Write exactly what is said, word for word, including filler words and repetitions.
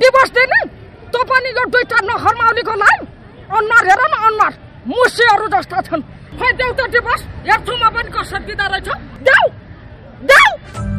divorce दिने त पनि यो दुईटा नखरमाउलीको लागि अनुहार हेर न अनुहार मुसेहरू जस्ता छन् खै देऊ त डिभोर्स हेर्छु म पनि कसरी दिँदो रहेछ देऊ